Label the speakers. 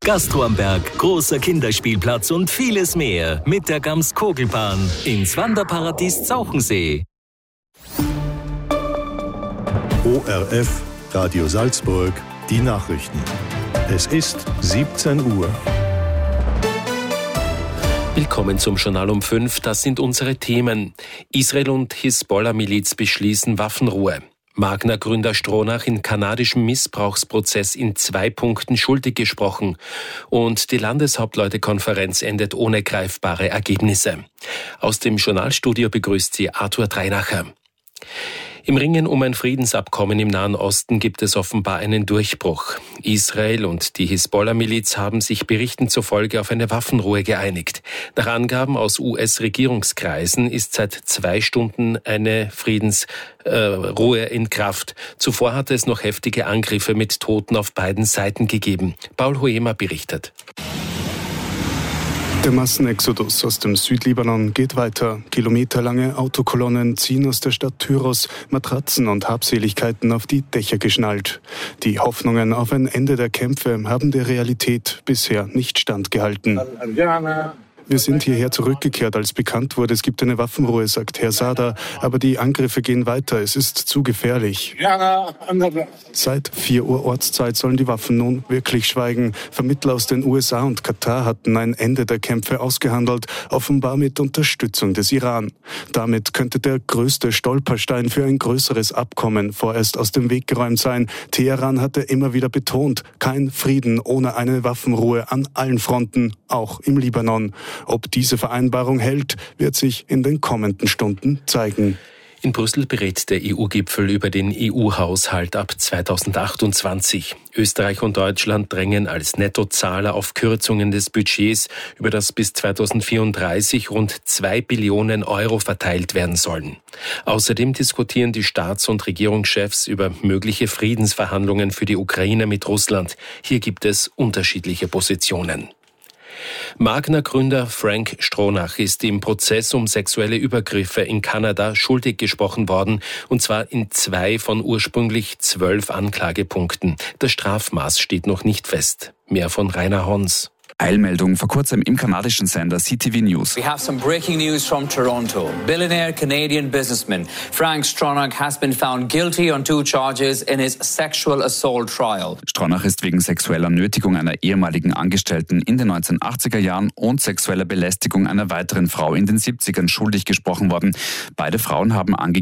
Speaker 1: Gastro am Berg, großer Kinderspielplatz und vieles mehr mit der Gams-Kogelbahn ins Wanderparadies Zauchensee.
Speaker 2: ORF, Radio Salzburg, die Nachrichten. Es ist 17 Uhr.
Speaker 3: Willkommen zum Journal um 5. Das sind unsere Themen. Israel und Hisbollah-Miliz beschließen Waffenruhe. Magna-Gründer Stronach in kanadischem Missbrauchsprozess in 2 Punkten schuldig gesprochen. Und die Landeshauptleutekonferenz endet ohne greifbare Ergebnisse. Aus dem Journalstudio begrüßt sie Arthur Dreinacher. Im Ringen um ein Friedensabkommen im Nahen Osten gibt es offenbar einen Durchbruch. Israel und die Hisbollah-Miliz haben sich Berichten zufolge auf eine Waffenruhe geeinigt. Nach Angaben aus US-Regierungskreisen ist seit 2 Stunden eine Friedensruhe in Kraft. Zuvor hatte es noch heftige Angriffe mit Toten auf beiden Seiten gegeben. Paul Hoemer berichtet.
Speaker 4: Der Massenexodus aus dem Südlibanon geht weiter. Kilometerlange Autokolonnen ziehen aus der Stadt Tyros, Matratzen und Habseligkeiten auf die Dächer geschnallt. Die Hoffnungen auf ein Ende der Kämpfe haben der Realität bisher nicht standgehalten. Wir sind hierher zurückgekehrt, als bekannt wurde, es gibt eine Waffenruhe, sagt Herr Sada. Aber die Angriffe gehen weiter, es ist zu gefährlich. Seit 4 Uhr Ortszeit sollen die Waffen nun wirklich schweigen. Vermittler aus den USA und Katar hatten ein Ende der Kämpfe ausgehandelt, offenbar mit Unterstützung des Iran. Damit könnte der größte Stolperstein für ein größeres Abkommen vorerst aus dem Weg geräumt sein. Teheran hatte immer wieder betont, kein Frieden ohne eine Waffenruhe an allen Fronten, auch im Libanon. Ob diese Vereinbarung hält, wird sich in den kommenden Stunden zeigen.
Speaker 3: In Brüssel berät der EU-Gipfel über den EU-Haushalt ab 2028. Österreich und Deutschland drängen als Nettozahler auf Kürzungen des Budgets, über das bis 2034 rund 2 Billionen Euro verteilt werden sollen. Außerdem diskutieren die Staats- und Regierungschefs über mögliche Friedensverhandlungen für die Ukraine mit Russland. Hier gibt es unterschiedliche Positionen. Magna-Gründer Frank Stronach ist im Prozess um sexuelle Übergriffe in Kanada schuldig gesprochen worden, und zwar in 2 von ursprünglich 12 Anklagepunkten. Das Strafmaß steht noch nicht fest. Mehr von Rainer Hons.
Speaker 5: Eilmeldung vor kurzem im kanadischen Sender CTV News.
Speaker 6: We have some breaking news from Toronto. Billionaire Canadian businessman Frank Stronach has been found guilty on 2 charges in his sexual assault trial.
Speaker 5: Stronach ist wegen sexueller Nötigung einer ehemaligen Angestellten in den 1980er Jahren und sexueller Belästigung einer weiteren Frau in den 70ern schuldig gesprochen worden. Beide Frauen haben angegeben,